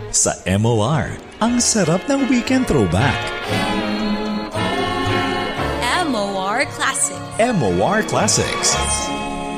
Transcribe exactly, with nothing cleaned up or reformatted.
Sa M O R, ang sarap ng weekend throwback. M O R Classics. M O R Classics.